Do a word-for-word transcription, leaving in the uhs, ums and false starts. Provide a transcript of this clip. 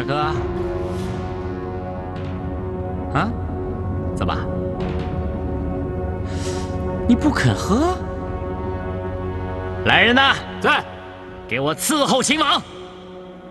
大哥？啊？怎么？你不肯喝？来人呐， 在， 给我伺候秦王。